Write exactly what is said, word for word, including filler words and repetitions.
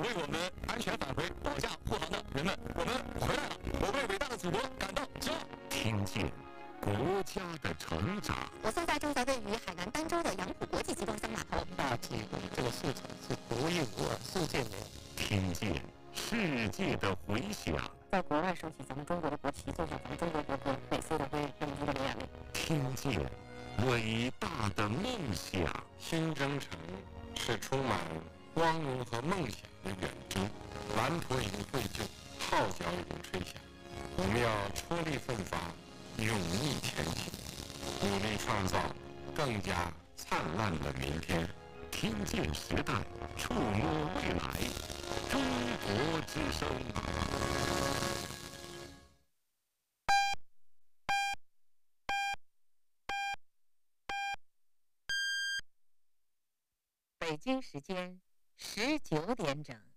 为我们安全返回保驾护航的人们，我们回来了，我为伟大的祖国感到骄傲。 听见国家的成长。 我现在正在位于海南儋州的杨浦国际集装箱码头。 大气候这个市场是独一无二，世界没有。 听见世界的回响。 在国外收起咱们中国的国旗，奏上咱们中国国歌，美苏的威，民族的美眼力。 听见伟大的梦想。 新征程是充满光荣和梦想的远征，蓝图已经绘就，号角已经吹响，我们要出力奋发，勇毅前行，努力创造更加灿烂的明天。 听见时代，触摸未来，中国之声。 北京时间十九点整。